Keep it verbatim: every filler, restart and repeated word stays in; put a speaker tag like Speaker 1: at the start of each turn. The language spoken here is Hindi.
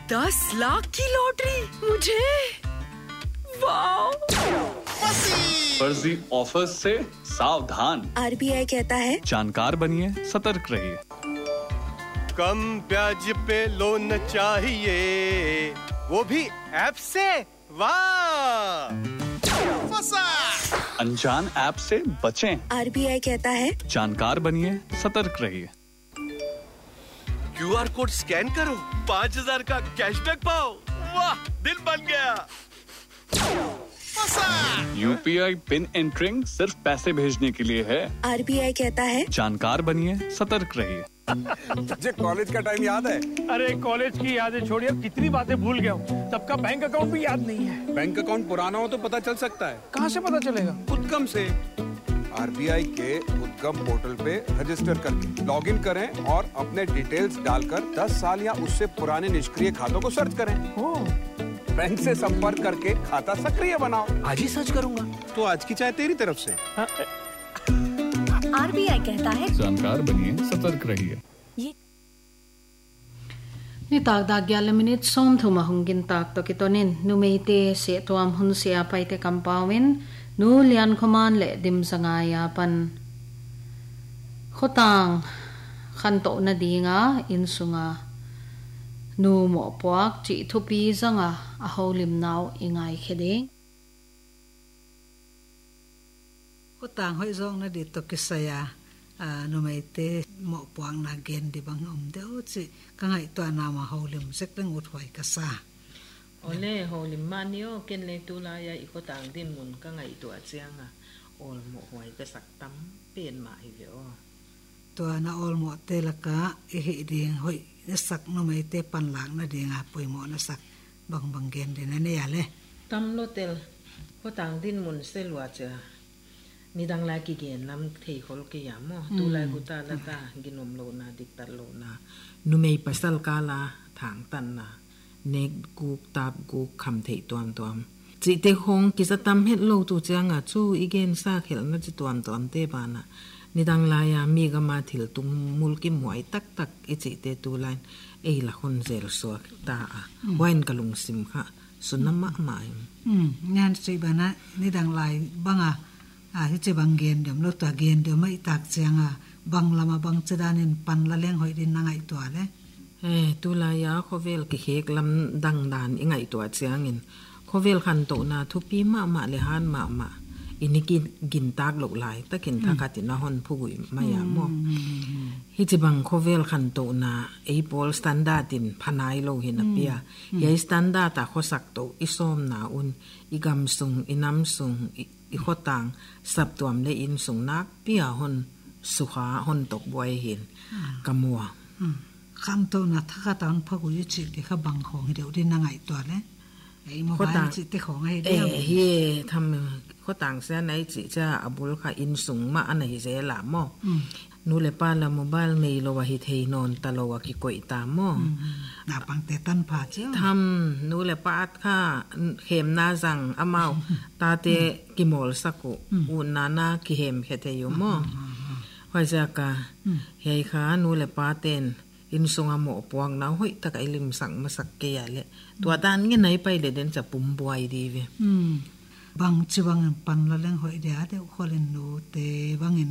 Speaker 1: दस लाख की लॉटरी मुझे, वाह।
Speaker 2: फर्जी ऑफर्स से सावधान।
Speaker 1: आरबीआई कहता है
Speaker 2: जानकार बनिए, सतर्क रहिए।
Speaker 3: कम ब्याज पे लोन चाहिए, वो भी ऐप से, वाह।
Speaker 2: अनजान ऐप से बचें।
Speaker 1: आरबीआई कहता है
Speaker 2: जानकार बनिए, सतर्क रहिए।
Speaker 3: क्यूआर कोड स्कैन करो, पाँच हजार का कैशबैक पाओ, वाह, दिल बन गया।
Speaker 2: यूपीआई पिन एंटरिंग सिर्फ पैसे भेजने के लिए है।
Speaker 1: आरबीआई कहता है
Speaker 2: जानकार बनिए, सतर्क रहिए।
Speaker 4: तुझे कॉलेज का टाइम याद है?
Speaker 5: अरे कॉलेज की यादें छोड़िए, कितनी बातें भूल गया हूँ। सबका बैंक अकाउंट भी याद नहीं है।
Speaker 4: बैंक अकाउंट पुराना हो तो पता चल सकता है।
Speaker 5: कहाँ से पता चलेगा?
Speaker 4: उद्गम से। आरबीआई के उद्गम पोर्टल पे रजिस्टर करके लॉगिन करें और अपने डिटेल्स डालकर दस साल या उससे पुराने निष्क्रिय खातों को सर्च करें। बैंक से संपर्क करके खाता सक्रिय बनाओ।
Speaker 5: आज ही सर्च करूंगा।
Speaker 4: तो आज की चाय तेरी तरफ से।
Speaker 6: आरबीआई कहता है
Speaker 2: जानकार बनिए, सतर्क रहिए।
Speaker 7: ni tak da gyal minute som thuma hungin tak to kitonin numeite se tuam hun se apaite kampawin nu lian khoman le dim sangaya pan khotang khan to na dinga in sunga nu mo puak chi thupi zanga a holim naw ingai khede
Speaker 8: khotang hoi zong na di to kisaya à nó mày tê mọ quang na gen đi bằng om đeo chứ cái ngày toàn nào mà hậu lim rất là ngột hoài cả sa.
Speaker 9: Ole hậu lim manio ken le tu la ya iko tang din mun cái ngày tua chiang à ol mọ hoài cái sắc tắm pen mà hi veo.
Speaker 8: Tua na ol mọ tê là cả hi đi hoi nó sắc nó mày tê pan lang na đi ngà pui mọ nó sắc bằng bằng gen đi na nè le.
Speaker 9: Tam lo tel ko tang din mun se lua cha. Ni dang la ki gen lam thei khol ke ya mo tu la gu ta la ta ginom lo na dik tar lo na nu mei pasal ka la thang tan na nek gu tap gu kham thei tuam tuam chi te khong ki sa tam het lo tu chang a chu igen sa khel na chi tuam tuam te ba na ni dang la ya mi ga ma thil tum mul ki muai tak tak i chi te tu line e la khon zel so ta a wain kalung sim kha sunama ma
Speaker 8: um nyan chi ba na ni dang lai banga à thế bằng gen điểm lo tòa gen điểm mấy tạc chiang à bằng làm mà bằng chế đan nên pan la leng hỏi đến năng ai tòa đấy.
Speaker 9: Ê tu la ya khovel ki hek lam dang dan ingai tòa chiang in khovel khan to na thupi ma ma le han ma ma iniki gin tak lok lai takin thakati na hon phugui maya mo hi che bang khovel khan to na e pol standard in phanai lo hin apia ye standard ta khosak to isom na un igam sung inam sung i khotang sap tuam le in sung nak pia hon sukha hon tok boy hin kamua
Speaker 8: kham to na thaka tan phagu yi chi de kha bang khong deu din na ngai to le ei mo ba chi te khong ai de
Speaker 9: he tham khotang se nai chi cha abul kha in sung ma anai je la mo nu le pa la mobile nei lo wa hi thei non ta lo wa ki koi ta mo
Speaker 8: na pang te tan pha chi
Speaker 9: tham nu le pa kha khem na jang amao ta te ki mol saku u na na ki hem khe te yo mo wa ja ka hei kha nu le pa ten in sunga mo puang na hoi ta kai lim sang ma sak ke ya le to dan nge nai pai le den cha pum buai di ve
Speaker 8: bang chi bang pan la leng hoi dia de kholen no te bang